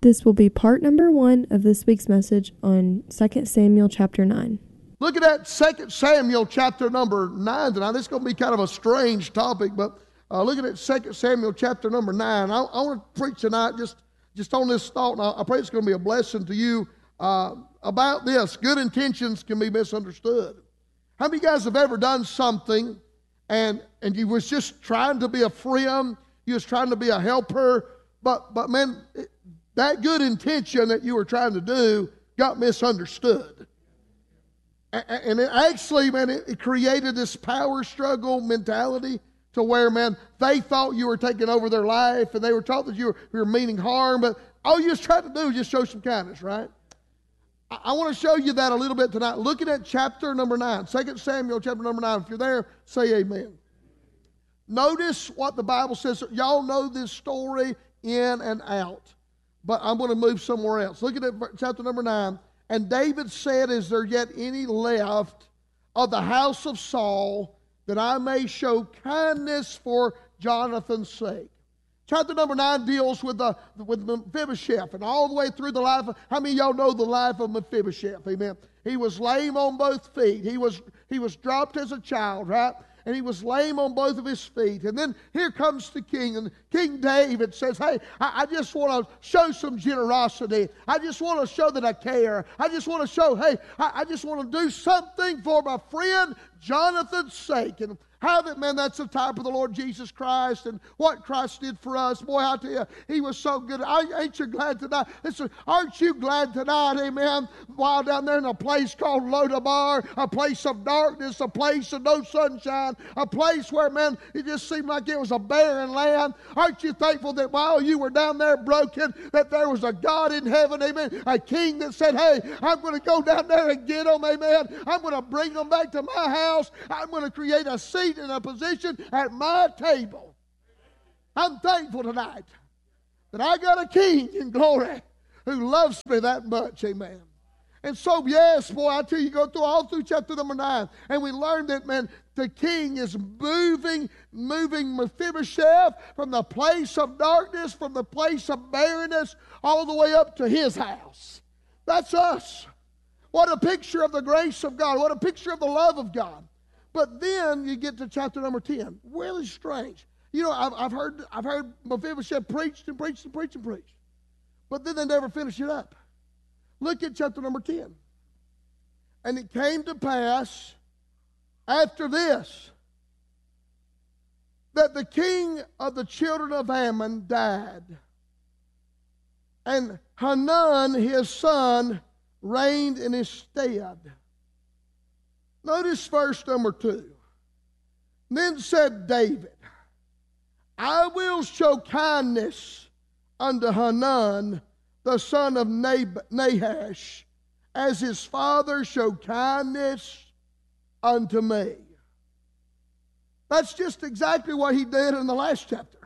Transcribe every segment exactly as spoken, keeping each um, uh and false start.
This will be part number one of this week's message on Second Samuel chapter nine. Look at that Second Samuel chapter number nine tonight. This is going to be kind of a strange topic, but uh, look at that Second Samuel chapter number nine. I, I want to preach tonight just, just on this thought, and I, I pray it's going to be a blessing to you uh, about this. Good intentions can be misunderstood. How many of you guys have ever done something and, and you was just trying to be a friend, you was trying to be a helper, but, but man, it, that good intention that you were trying to do got misunderstood. And it actually, man, it created this power struggle mentality to where, man, they thought you were taking over their life and they were taught that you were, you were meaning harm, but all you was trying to do was just show some kindness, right? I, I want to show you that a little bit tonight. Looking at chapter number nine, Second Samuel chapter number nine. If you're there, say amen. Notice what the Bible says. Y'all know this story in and out, but I'm going to move somewhere else. Look at it, chapter number nine. And David said, is there yet any left of the house of Saul that I may show kindness for Jonathan's sake? Chapter number nine deals with the with Mephibosheth and all the way through the life of, how many of y'all know the life of Mephibosheth? Amen. He was lame on both feet. He was, he was dropped as a child, right? And he was lame on both of his feet. And then here comes the king. And King David says, hey, I, I just want to show some generosity. I just want to show that I care. I just want to show, hey, I, I just want to do something for my friend Jonathan's sake. And how that, man, that's a type of the Lord Jesus Christ and what Christ did for us. Boy, I tell you, he was so good. Ain't you glad tonight? Listen, aren't you glad tonight, amen, while down there in a place called Lodabar, a place of darkness, a place of no sunshine, a place where, man, it just seemed like it was a barren land. Aren't you thankful that while you were down there broken, that there was a God in heaven, amen, a king that said, hey, I'm going to go down there and get them, amen. I'm going to bring them back to my house. I'm going to create a seat in a position at my table. I'm thankful tonight that I got a king in glory who loves me that much, amen. And so, yes, boy, I tell you, go through all through chapter number nine, and we learned that, man, the king is moving, moving Mephibosheth from the place of darkness, from the place of barrenness, all the way up to his house. That's us. What a picture of the grace of God. What a picture of the love of God. But then you get to chapter number ten. Really strange. You know, I've, I've heard I've heard Mephibosheth preached and preached and preached and preached. But then they never finish it up. Look at chapter number ten. And it came to pass after this that the king of the children of Ammon died. And Hanun, his son, reigned in his stead. Notice verse number two. Then said David, I will show kindness unto Hanun, the son of Nahash, as his father showed kindness unto me. That's just exactly what he did in the last chapter.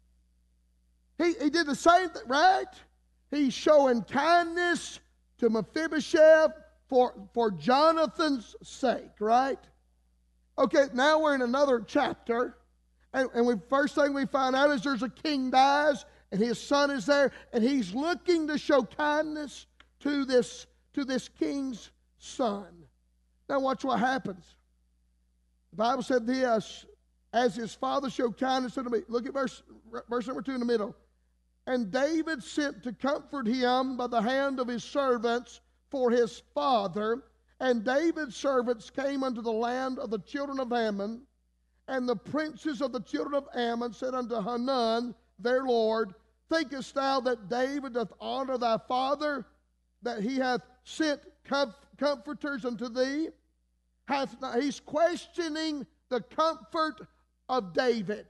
He, he did the same thing, right? He's showing kindness to Mephibosheth, For, for Jonathan's sake, right? Okay, now we're in another chapter. And, and we first thing we find out is there's a king dies, and his son is there, and he's looking to show kindness to this, to this king's son. Now watch what happens. The Bible said this, as his father showed kindness unto me. Look at verse, verse number two in the middle. And David sent to comfort him by the hand of his servants for his father, and David's servants came unto the land of the children of Ammon, and the princes of the children of Ammon said unto Hanun, their lord, thinkest thou that David doth honor thy father, that he hath sent com- comforters unto thee? Hath not, he's questioning the comfort of David.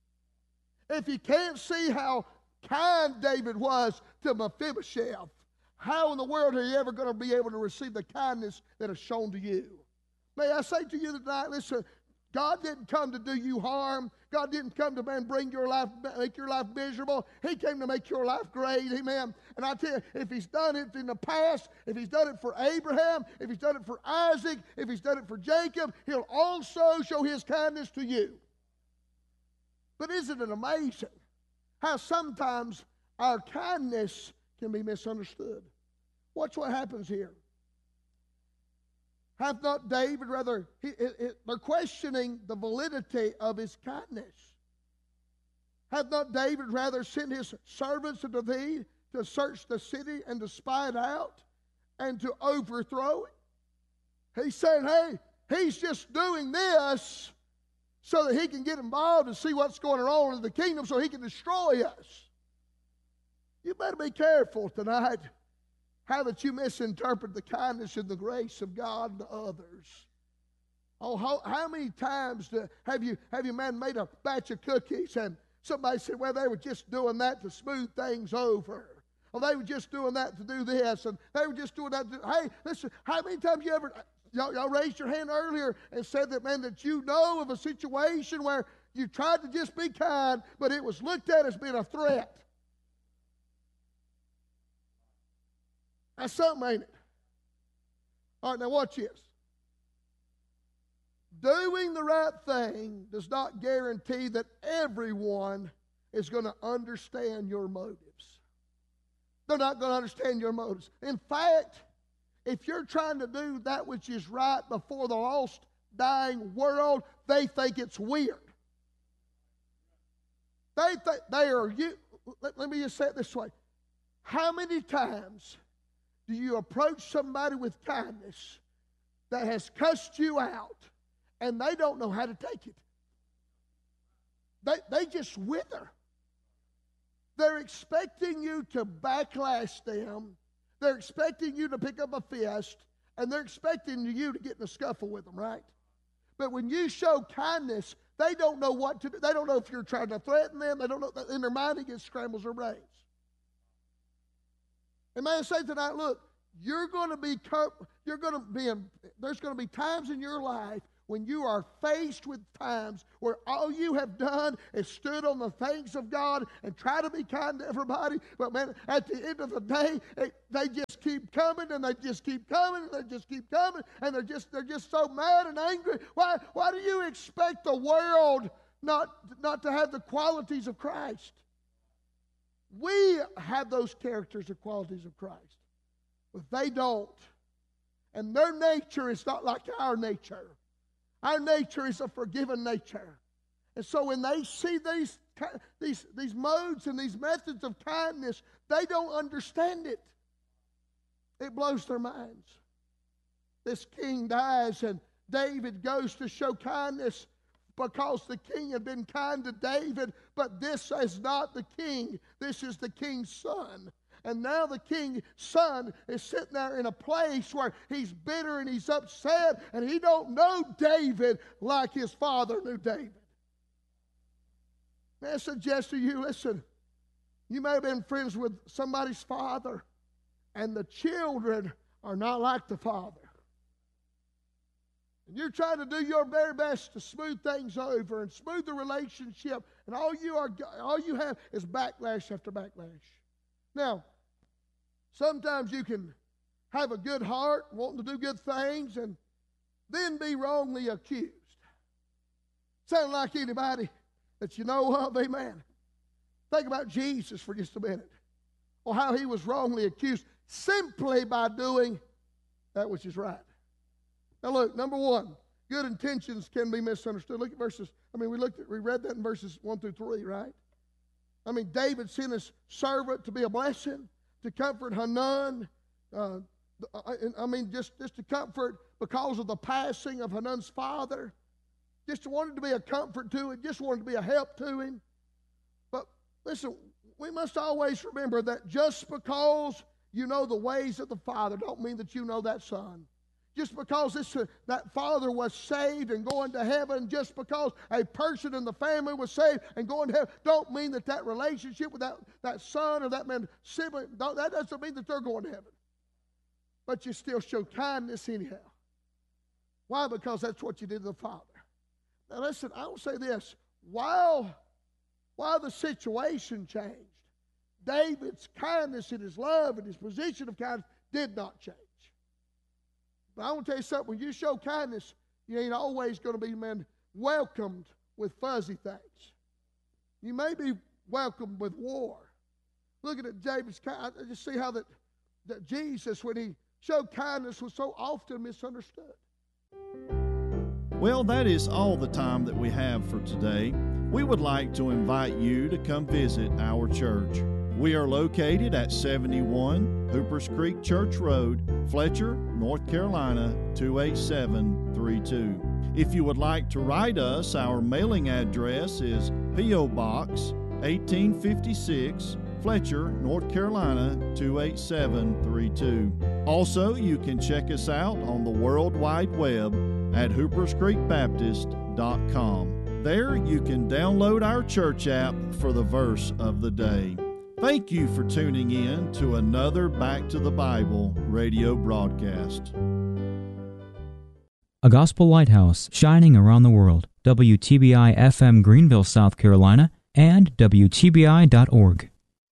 If you can't see how kind David was to Mephibosheth, how in the world are you ever going to be able to receive the kindness that is shown to you? May I say to you tonight, listen, God didn't come to do you harm. God didn't come to, man, bring your life, make your life miserable. He came to make your life great, amen. And I tell you, if he's done it in the past, if he's done it for Abraham, if he's done it for Isaac, if he's done it for Jacob, he'll also show his kindness to you. But isn't it amazing how sometimes our kindness can be misunderstood. Watch what happens here. Hath not David, rather, he, it, it, they're questioning the validity of his kindness. Hath not David rather sent his servants unto thee to search the city and to spy it out and to overthrow it? He's saying, hey, he's just doing this so that he can get involved and see what's going on in the kingdom so he can destroy us. You better be careful tonight how that you misinterpret the kindness and the grace of God to others. Oh, how, how many times do, have you have you man made a batch of cookies and somebody said, well, they were just doing that to smooth things over. Or they were just doing that to do this. And they were just doing that to, hey, listen, how many times you ever, y'all, y'all raised your hand earlier and said that, man, that you know of a situation where you tried to just be kind, but it was looked at as being a threat. That's something, ain't it? All right, now watch this. Doing the right thing does not guarantee that everyone is going to understand your motives. They're not going to understand your motives. In fact, if you're trying to do that which is right before the lost, dying world, they think it's weird. They think they are you. Let, let me just say it this way. How many times do you approach somebody with kindness that has cussed you out and they don't know how to take it? They, they just wither. They're expecting you to backlash them. They're expecting you to pick up a fist, and they're expecting you to get in a scuffle with them, right? But when you show kindness, they don't know what to do. They don't know if you're trying to threaten them. They don't know. In their mind, it gets scrambles their brains. And man, say tonight, look, you're going to be, you're going to be, in, there's going to be times in your life when you are faced with times where all you have done is stood on the things of God and try to be kind to everybody. But man, at the end of the day, it, they just keep coming and they just keep coming and they just keep coming and they're just they're just so mad and angry. Why why do you expect the world not not to have the qualities of Christ? We have those characters and qualities of Christ, but they don't. And their nature is not like our nature. Our nature is a forgiven nature. And so when they see these, these, these modes and these methods of kindness, they don't understand it. It blows their minds. This king dies and David goes to show kindness because the king had been kind to David, but this is not the king. This is the king's son. And now the king's son is sitting there in a place where he's bitter and he's upset, and he don't know David like his father knew David. May I suggest to you, listen, you may have been friends with somebody's father, and the children are not like the father. And you're trying to do your very best to smooth things over and smooth the relationship, and all you are, all you have is backlash after backlash. Now, sometimes you can have a good heart, wanting to do good things, and then be wrongly accused. Sound like anybody that you know of? Amen. Think about Jesus for just a minute, or how he was wrongly accused simply by doing that which is right. Now look, number one, good intentions can be misunderstood. Look at verses, I mean, we looked at, we read that in verses one through three, right? I mean, David sent his servant to be a blessing, to comfort Hanun. Uh, I mean, just, just to comfort because of the passing of Hanun's father. Just wanted to be a comfort to him, just wanted to be a help to him. But listen, we must always remember that just because you know the ways of the Father don't mean that you know that Son. Just because this, uh, that father was saved and going to heaven, just because a person in the family was saved and going to heaven, don't mean that that relationship with that, that son or that man sibling, that doesn't mean that they're going to heaven. But you still show kindness anyhow. Why? Because that's what you did to the father. Now listen, I will say this. While, while the situation changed, David's kindness and his love and his position of kindness did not change. But I want to tell you something. When you show kindness, you ain't always going to be, man, welcomed with fuzzy things. You may be welcomed with war. looking at Jacob's kind, I just see how that, that Jesus, when he showed kindness, was so often misunderstood. Well, that is all the time that we have for today. We would like to invite you to come visit our church. We are located at seventy-one Hoopers Creek Church Road, Fletcher, North Carolina, two eight seven three two. If you would like to write us, our mailing address is P O. Box eighteen fifty-six, Fletcher, North Carolina, two eight seven three two. Also, you can check us out on the World Wide Web at hoopers creek baptist dot com. There you can download our church app for the verse of the day. Thank you for tuning in to another Back to the Bible radio broadcast. A gospel lighthouse shining around the world. W T B I F M Greenville, South Carolina, and W T B I dot org.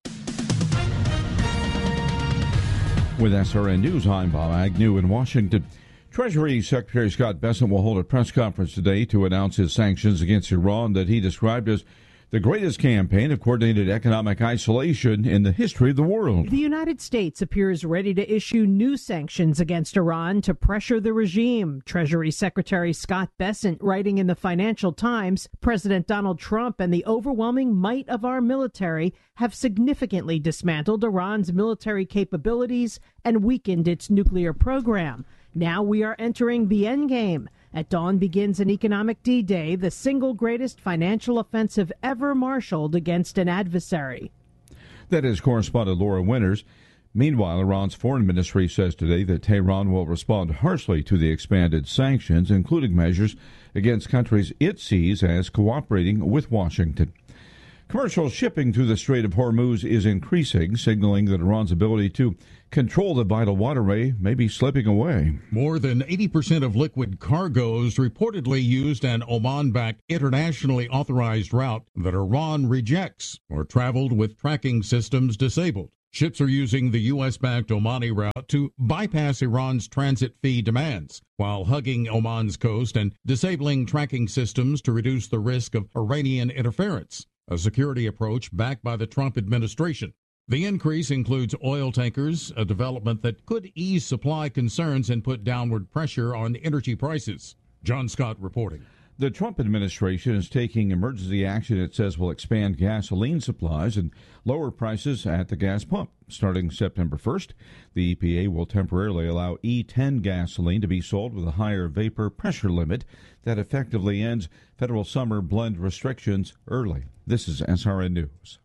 With S R N News, I'm Bob Agnew in Washington. Treasury Secretary Scott Bessent will hold a press conference today to announce his sanctions against Iran that he described as the greatest campaign of coordinated economic isolation in the history of the world. The United States appears ready to issue new sanctions against Iran to pressure the regime. Treasury Secretary Scott Bessent writing in the Financial Times, President Donald Trump and the overwhelming might of our military have significantly dismantled Iran's military capabilities and weakened its nuclear program. Now we are entering the endgame. At dawn begins an economic D-Day, the single greatest financial offensive ever marshaled against an adversary. That is correspondent Laura Winters. Meanwhile, Iran's foreign ministry says today that Tehran will respond harshly to the expanded sanctions, including measures against countries it sees as cooperating with Washington. Commercial shipping through the Strait of Hormuz is increasing, signaling that Iran's ability to control the vital waterway may be slipping away. More than eighty percent of liquid cargoes reportedly used an Oman-backed internationally authorized route that Iran rejects or traveled with tracking systems disabled. Ships are using the U S-backed Omani route to bypass Iran's transit fee demands, while hugging Oman's coast and disabling tracking systems to reduce the risk of Iranian interference, a security approach backed by the Trump administration. The increase includes oil tankers, a development that could ease supply concerns and put downward pressure on energy prices. John Scott reporting. The Trump administration is taking emergency action it says will expand gasoline supplies and lower prices at the gas pump. Starting September first, the E P A will temporarily allow E ten gasoline to be sold with a higher vapor pressure limit that effectively ends federal summer blend restrictions early. This is S R N News.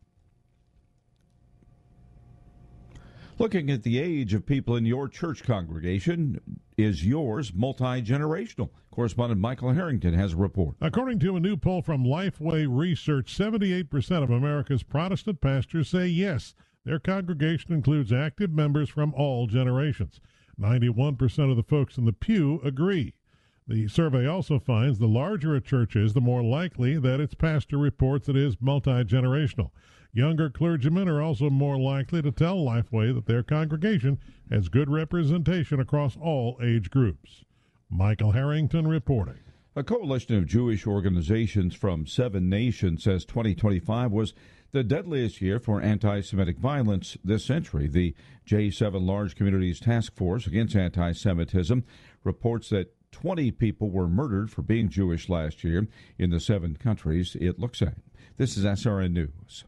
Looking at the age of people in your church congregation, is yours multi-generational? Correspondent Michael Harrington has a report. According to a new poll from Lifeway Research, seventy-eight percent of America's Protestant pastors say yes, their congregation includes active members from all generations. ninety-one percent of the folks in the pew agree. The survey also finds the larger a church is, the more likely that its pastor reports it is multi-generational. Younger clergymen are also more likely to tell Lifeway that their congregation has good representation across all age groups. Michael Harrington reporting. A coalition of Jewish organizations from seven nations says twenty twenty-five was the deadliest year for anti-Semitic violence this century. The J seven Large Communities Task Force Against Anti-Semitism reports that twenty people were murdered for being Jewish last year in the seven countries it looks at. This is S R N News.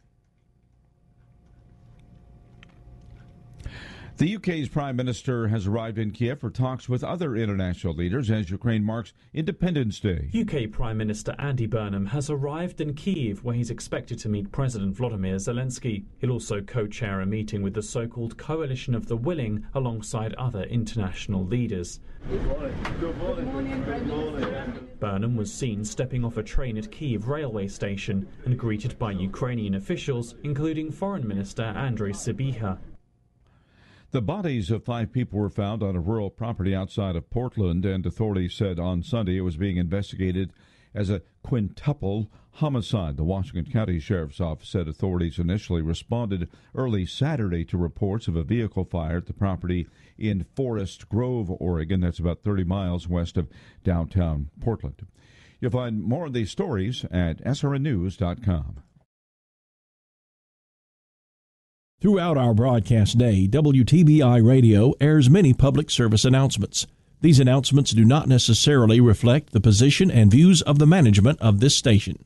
The U K's Prime Minister has arrived in Kiev for talks with other international leaders as Ukraine marks Independence Day. U K Prime Minister Andy Burnham has arrived in Kyiv, where he's expected to meet President Volodymyr Zelensky. He'll also co-chair a meeting with the so-called Coalition of the Willing alongside other international leaders. Good morning. Good morning. Good morning. Burnham was seen stepping off a train at Kyiv railway station and greeted by Ukrainian officials, including Foreign Minister Andrei Sybiha. The bodies of five people were found on a rural property outside of Portland, and authorities said on Sunday it was being investigated as a quintuple homicide. The Washington County Sheriff's Office said authorities initially responded early Saturday to reports of a vehicle fire at the property in Forest Grove, Oregon. That's about thirty miles west of downtown Portland. You'll find more of these stories at S R N news dot com. Throughout our broadcast day, W T B I Radio airs many public service announcements. These announcements do not necessarily reflect the position and views of the management of this station.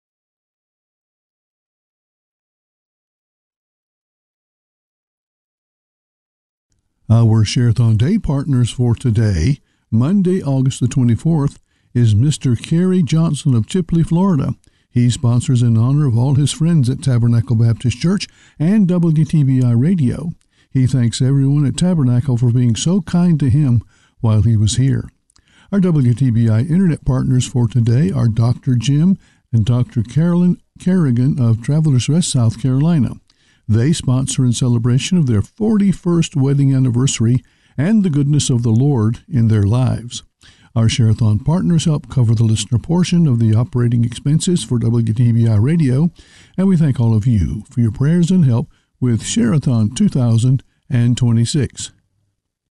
Our Share-a-thon Day partners for today, Monday, August the twenty-fourth, is Mister Kerry Johnson of Chipley, Florida. He sponsors in honor of all his friends at Tabernacle Baptist Church and W T B I Radio. He thanks everyone at Tabernacle for being so kind to him while he was here. Our W T B I Internet partners for today are Doctor Jim and Doctor Carolyn Kerrigan of Travelers Rest, South Carolina. They sponsor in celebration of their forty-first wedding anniversary and the goodness of the Lord in their lives. Our Share-a-thon partners help cover the listener portion of the operating expenses for W T B I Radio, and we thank all of you for your prayers and help with Share-a-thon two thousand twenty-six.